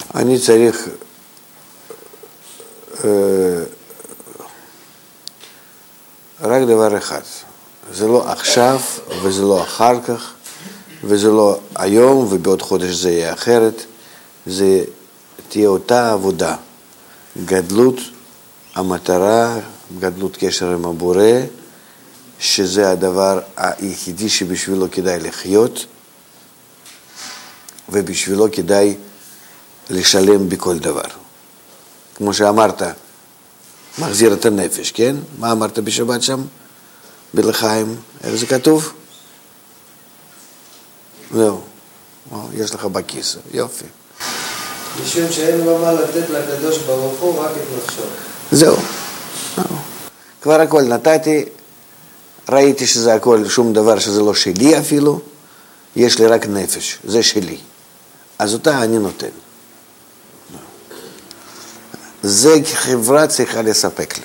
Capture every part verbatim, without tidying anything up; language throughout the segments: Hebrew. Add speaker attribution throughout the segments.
Speaker 1: אני צריך אה, רק דבר אחד, זה לא עכשיו וזה לא אחר כך וזה לא היום ובעוד חודש זה יהיה אחרת, זה תהיה אותה עבודה, גדלות המטרה, גדלות קשר עם הבורא, שזה הדבר היחידי שבשבילו כדאי לחיות ובשבילו כדאי לשלם בכל דבר. כמו שאמרת, מחזיר את הנפש, כן? מה אמרת בשבת שם? בלחיים, איך זה כתוב? זהו, יש לך בכיס, יופי.
Speaker 2: משום שאין לו מה לתת לקדוש ברוך הוא, רק את נפשו.
Speaker 1: זהו, כבר הכל נתתי, ראיתי שזה הכל, שום דבר שזה לא שלי אפילו, יש לי רק נפש, זה שלי. אז אותה אני נותן. זה חברה צריכה לספק לי.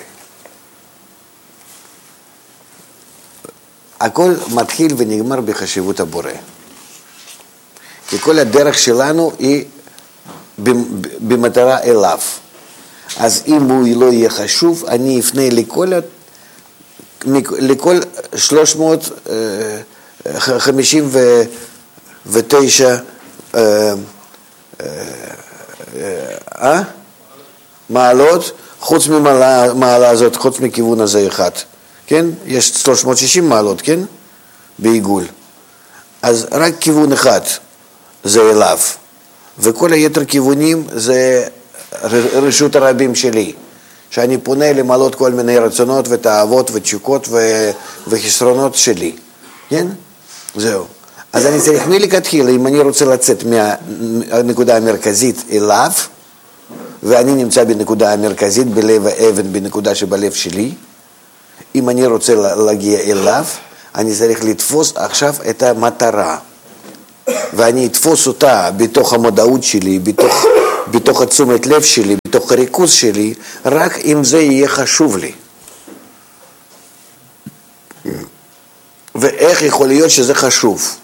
Speaker 1: הכל מתחיל ונגמר בחשיבות הבורא. כי כל הדרך שלנו היא במטרה אליו. אז אם הוא לא יהיה חשוב, אני אפנה לכל, לכל שלוש מאות חמישים ותשע אה? מעלות, חוץ ממעלה הזאת, חוץ מכיוון הזה אחד. כן? יש שלוש מאות ושישים מעלות, כן? בעיגול. אז רק כיוון אחד זה אליו. וכל היתר כיוונים זה רשות הרבים שלי. שאני פונה למעלות כל מיני רצונות ותאוות ותשוקות וחסרונות שלי. כן? זהו. אז אני צריך מלכתחילה, אם אני רוצה לצאת מהנקודה המרכזית אליו, ואני נמצא בנקודה המרכזית, בלב האבן, בנקודה שבלב שלי, אם אני רוצה להגיע אליו, אני צריך לתפוס עכשיו את המטרה. ואני אתפוס אותה בתוך המודעות שלי, בתוך, בתוך התשומת לב שלי, בתוך הריכוז שלי, רק אם זה יהיה חשוב לי. ואיך יכול להיות שזה חשוב?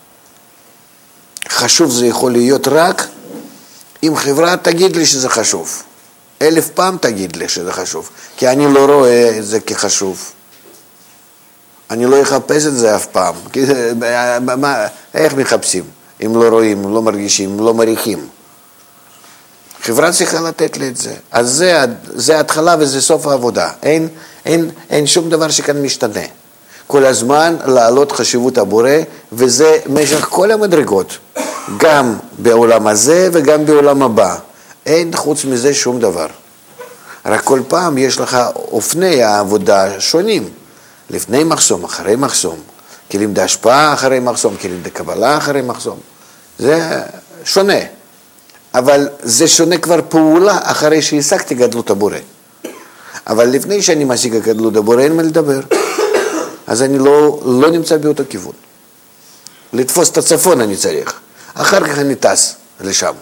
Speaker 1: חשוב זה יכול להיות רק אם חברה תגיד לי שזה חשוב. אלף פעם תגיד לי שזה חשוב, כי אני לא רואה את זה כחשוב. אני לא אחפש את זה אף פעם. כי, מה, איך מחפשים? אם לא רואים, לא מרגישים, לא מריחים. חברה צריכה לתת לי את זה. אז זה, זה התחלה וזה סוף העבודה. אין, אין, אין שום דבר שכאן משתנה. כל הזמן לעלות חשיבות הבורא, וזה משך כל המדרגות. גם בעולם הזה וגם בעולם הבא. אין חוץ מזה שום דבר. רק כל פעם יש לך אופני העבודה שונים. לפני מחסום, אחרי מחסום. כלים דהשפעה אחרי מחסום, כלים דקבלה אחרי מחסום. זה שונה. אבל זה שונה כבר פעולה אחרי שהשגתי גדלות הבורא. אבל לפני שאני משיג גדלות הבורא, אין מה לדבר. אז אני לא, לא נמצא באותו כיוון. לתפוס את הצפון אני צריך. אחר כך אני טס לשם.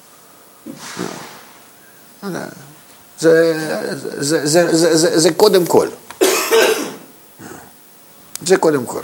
Speaker 1: זה, זה, זה, זה, זה, זה, זה קודם כל. זה קודם כל.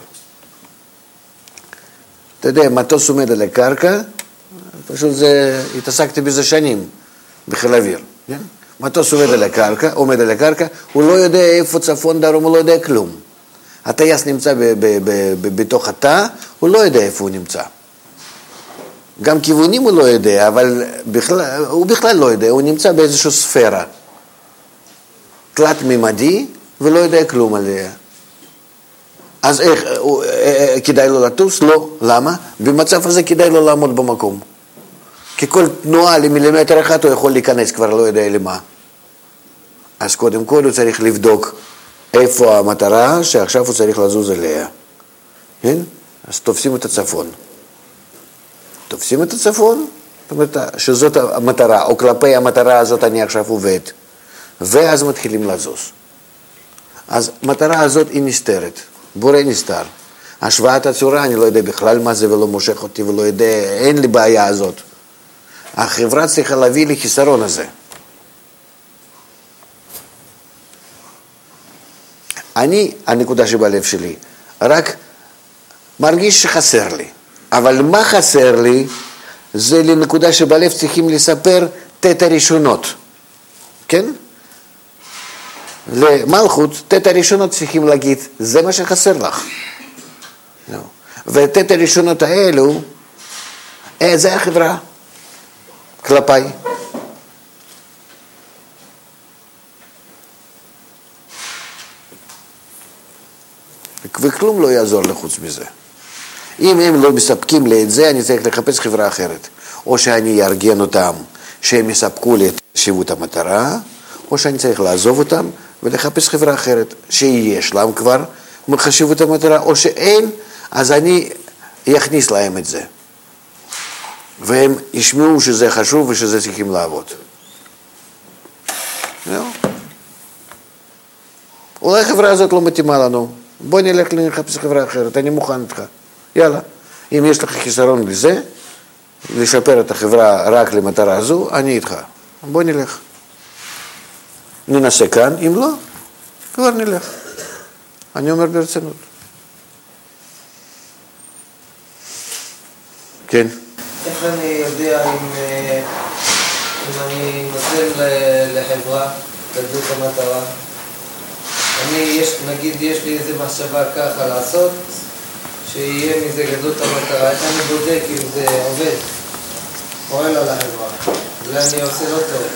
Speaker 1: אתה יודע, מטוס עומד על הקרקע, פשוט זה, התעסקתי בזה שנים, בחיל האוויר. כן? מטוס עומד על הקרקע, עומד על הקרקע, הוא לא יודע איפה צפון דרום, הוא לא יודע כלום. הטייס נמצא ב, ב, ב, ב, בתוך התא, הוא לא יודע איפה הוא נמצא. גם כיוונים הוא לא יודע, אבל בכלל, הוא בכלל לא יודע, הוא נמצא באיזושהי ספירה. תלת ממדי, ולא יודע כלום עליה. אז איך, כדאי לו לטוס? לא. למה? במצב הזה כדאי לו לעמוד במקום. כי כל תנועה למילימטר אחד הוא יכול להיכנס, כבר לא יודע למה. אז קודם כל הוא צריך לבדוק איפה המטרה שעכשיו הוא צריך לזוז אליה. כן? אז תופסים את הצפון. תופסים את הצפון, זאת אומרת שזאת המטרה, או כלפי המטרה הזאת אני עכשיו עובד. ואז מתחילים לזוז. אז המטרה הזאת היא נסתרת. בורא נסתר. השוואת הצורה, אני לא יודע בכלל מה זה ולא מושך אותי ולא יודע, אין לי בעיה הזאת. החברה צריכה להביא לי חיסרון הזה. אני, הנקודה שבלב שלי, רק מרגיש שחסר לי. אבל מה חסר לי? זה לנקודה שבלב צריכים לספר תת הראשונות, כן? למלכות, תת הראשונות צריכים להגיד, זה מה שחסר לך. No. ותת הראשונות האלו, זה החברה כלפיי. וכלום לא יעזור לחוץ מזה. אם הם לא מספקים לי את זה, אני צריך לחפש חברה אחרת. או שאני אארגן אותם, שהם יספקו לי את חשיבות המטרה, או שאני צריך לעזוב אותם ולחפש חברה אחרת, שיש להם כבר חשיבות המטרה, או שאין, אז אני אכניס להם את זה. והם ישמעו שזה חשוב ושזה צריכים לעבוד. זהו. אולי החברה הזאת לא מתאימה לנו. בוא נלך לחפש חברה אחרת, אני מוכן איתך. יאללה. אם יש לך חיסרון לזה, לשפר את החברה רק למטרה הזו, אני איתך. בוא נלך. ננסה כאן, אם לא, כבר נלך. אני אומר ברצינות. כן.
Speaker 2: איך אני יודע אם, אם אני נותן לחברה גדלות המטרה? אני, יש, נגיד, יש לי איזה מחשבה ככה לעשות, שיהיה מזה גדלות המטרה. איך אני בודק אם זה עובד? פועל על החברה. אולי אני עושה לא טוב.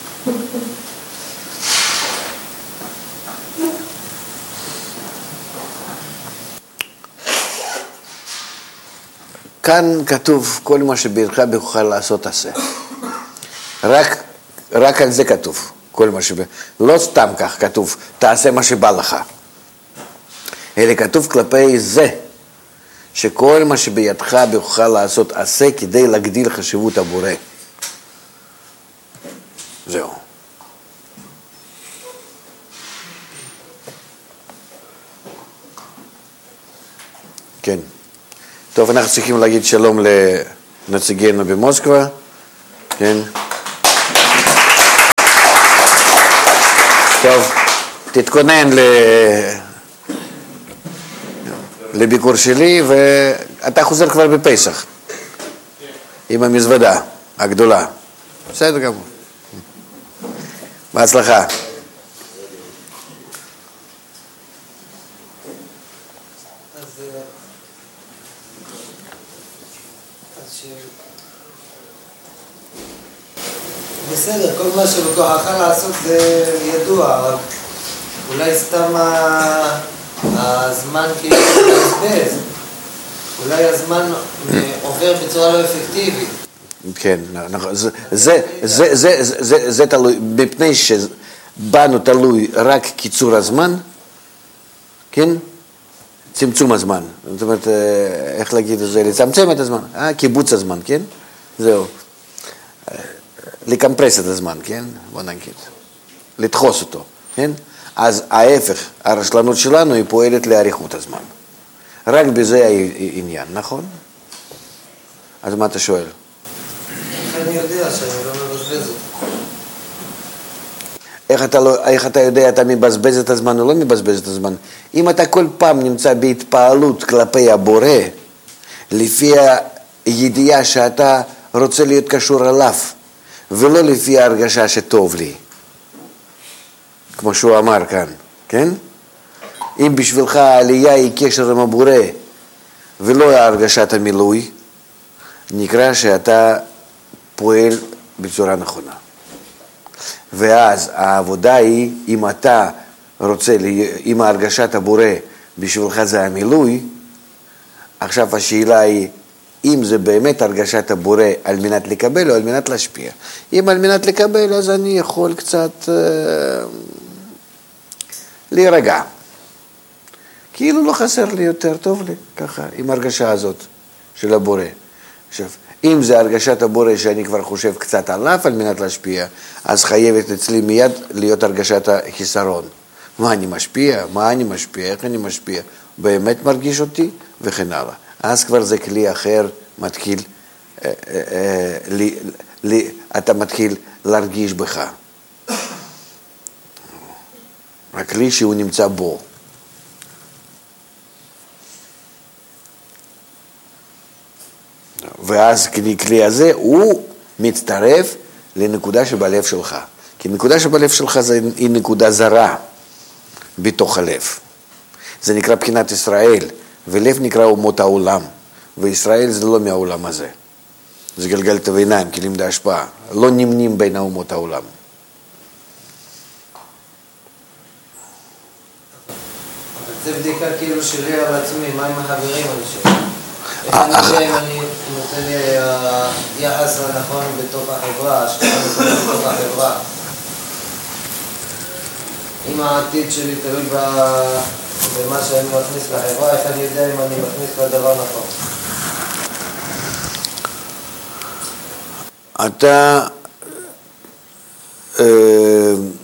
Speaker 1: כאן כתוב כל מה שבידך בכוחך לעשות עשה. רק, רק על זה כתוב. כל מה שב... לא סתם כך כתוב, תעשה מה שבא לך. אלא כתוב כלפי זה, שכל מה שבידך בכוחך לעשות עשה כדי להגדיל חשיבות הבורא. זהו. כן. טוב, אנחנו צריכים להגיד שלום לנציגינו במוסקבה. כן. טוב, תתכונן ל... לביקור שלי, ואתה חוזר כבר בפסח. עם המזוודה הגדולה. בסדר גמור. בהצלחה.
Speaker 2: בסדר, כל מה שבכוחך לעשות זה ידוע, אבל אולי סתם הזמן כאילו מתבזבז, אולי הזמן עובר בצורה לא אפקטיבית.
Speaker 1: כן, זה, זה, זה, זה, זה, זה תלוי, מפני שבנו תלוי רק קיצור הזמן, כן? צמצום הזמן. זאת אומרת, איך להגיד את זה? לצמצם את הזמן, אה, קיבוץ הזמן, כן? זהו. לקמפרס את הזמן, כן? בוא נגיד. לדחוס אותו, כן? אז ההפך, הרשלנות שלנו היא פועלת לאריכות הזמן. רק בזה העניין, נכון? אז מה אתה שואל?
Speaker 2: איך אני יודע שאני לא מבזבז אותו?
Speaker 1: איך אתה, לא, איך אתה יודע, אתה מבזבז את הזמן או לא מבזבז את הזמן? אם אתה כל פעם נמצא בהתפעלות כלפי הבורא, לפי הידיעה שאתה רוצה להיות קשור אליו, ולא לפי ההרגשה שטוב לי, כמו שהוא אמר כאן, כן? אם בשבילך העלייה היא קשר עם הבורא, ולא הרגשת המילוי, נקרא שאתה פועל בצורה נכונה. ואז העבודה היא, אם אתה רוצה, אם הרגשת הבורא בשבילך זה המילוי, עכשיו השאלה היא, אם זה באמת הרגשת הבורא על מנת לקבל או על מנת להשפיע. אם על מנת לקבל, אז אני יכול קצת אה, להירגע. כאילו לא חסר לי יותר, טוב לי, ככה, עם הרגשה הזאת של הבורא. עכשיו, אם זה הרגשת הבורא שאני כבר חושב קצת עליו על מנת להשפיע, אז חייבת אצלי מיד להיות הרגשת החיסרון. מה אני משפיע? מה אני משפיע? איך אני משפיע? באמת מרגיש אותי? וכן הלאה. אז כבר זה כלי אחר מתחיל, אה, אה, לי, לי, אתה מתחיל להרגיש בך. הכלי שהוא נמצא בו. ואז כלי הזה הוא מצטרף לנקודה שבלב שלך. כי נקודה שבלב שלך זה, היא נקודה זרה בתוך הלב. זה נקרא בחינת ישראל, ולב נקרא אומות העולם, וישראל זה לא מהעולם הזה. זה גלגל תביניים, כלים להשפעה, לא נמנים בין האומות העולם.
Speaker 2: זה בדיקה כאילו שלי על עצמי, מה עם החברים אני שואל? איך אני יודע אם אני נותן לי היחס הנכון בתוך החברה, השקעה נכונה בתוך החברה? אם העתיד שלי תלוי במה שאני מכניס לחברה, איך אני יודע אם אני מכניס לדבר נכון?
Speaker 1: אתה